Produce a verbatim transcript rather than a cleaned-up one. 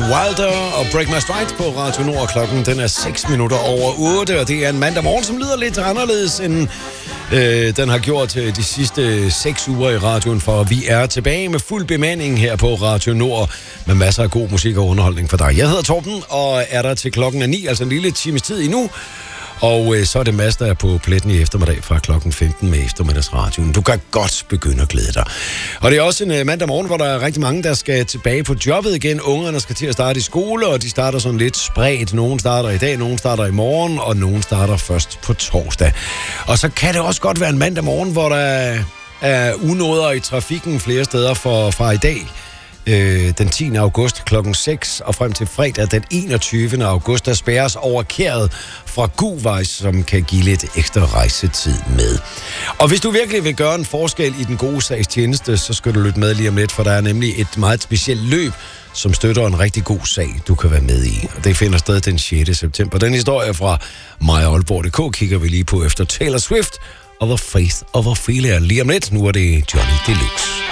Wilder og Break My Stride på Radio Nord. Klokken den er seks minutter over otte, og det er en mandag morgen, som lyder lidt anderledes end øh, den har gjort de sidste seks uger i radioen, for vi er tilbage med fuld bemanding her på Radio Nord med masser af god musik og underholdning for dig. Jeg hedder Torben, og er der til klokken er ni, altså en lille times tid endnu. Og øh, så er det Mads, der er på pletten i eftermiddag fra klokken femten med eftermiddagsradioen. Du kan godt begynde at glæde dig. Og det er også en øh, mandag morgen, hvor der er rigtig mange, der skal tilbage på jobbet igen. Ungerne skal til at starte i skole, og de starter sådan lidt spredt. Nogen starter i dag, nogen starter i morgen, og nogen starter først på torsdag. Og så kan det også godt være en mandag morgen, hvor der er unåder i trafikken flere steder for, fra i dag. Den tiende august klokken seks og frem til fredag den enogtyvende august, der spærres over Kæret fra Guvej, som kan give lidt ekstra rejsetid med. Og hvis du virkelig vil gøre en forskel i den gode sags tjeneste, så skal du lytte med lige om lidt, for der er nemlig et meget specielt løb, som støtter en rigtig god sag, du kan være med i. Og det finder sted den sjette september. Den historie fra mig og Aalborg punktum d k kigger vi lige på efter Taylor Swift og The Faith of Ophelia. Lige om lidt, nu er det Johnny Deluxe.